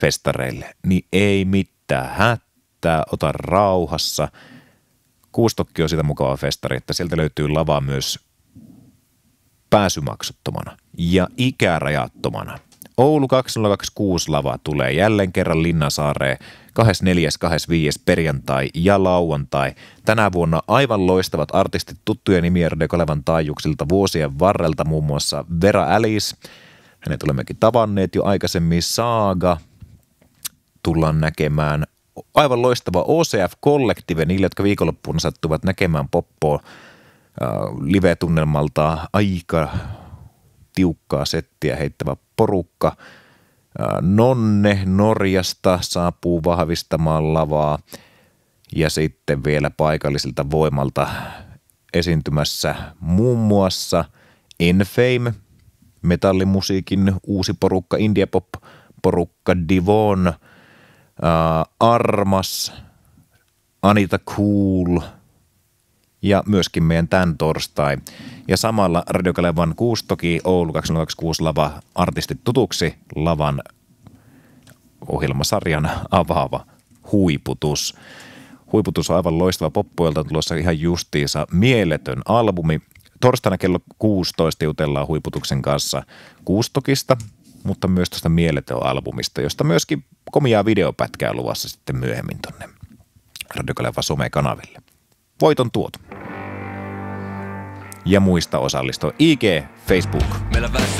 festareille, niin ei mitään hätää, ota rauhassa. Kuustokki on sitä mukava festari, että sieltä löytyy lava myös pääsymaksuttomana ja ikärajattomana. Oulu 2026 lava tulee jälleen kerran Linnasaareen 24.–25. perjantai ja lauantai. Tänä vuonna aivan loistavat artistit, tuttuja nimiä Radio Kalevan taajuuksilta vuosien varrelta, muun muassa Vera Alice. Hänet olemmekin tavanneet jo aikaisemmin. Saaga tullaan näkemään. Aivan loistava OCF-kollektive, niille, jotka viikonloppuun sattuvat näkemään Poppoa live-tunnelmalta aika tiukkaa settiä heittävä porukka. Nonne Norjasta saapuu vahvistamaan lavaa ja sitten vielä paikallisilta voimalta esiintymässä muun muassa Enfame, metallimusiikin uusi porukka, indie pop porukka Divon, Armas, Anita Cool ja myöskin meidän tämän torstai. Ja samalla Radio Kalevan Kuustoki Oulu 2026 lava artistit tutuksi lavan ohjelmasarjan avaava Huiputus. Huiputus on aivan loistava poppoilta tulossa ihan justiinsa mieletön albumi. Torstaina kello 16 jutellaan Huiputuksen kanssa Kuustokista, mutta myös tuosta mieletön albumista, josta myöskin komiaa videopätkää luvassa sitten myöhemmin tonne Radio Kalevan somekanaville. Voiton tuot. Ja muista osallistua IG, Facebook.